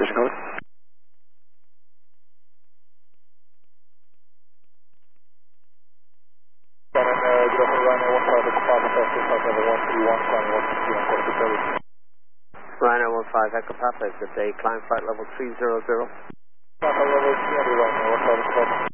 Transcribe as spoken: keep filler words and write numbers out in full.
Morse code. Rhino one five, Echo Papa, good day, climb flight level three zero zero. Papa level three hundred, Rhino one five,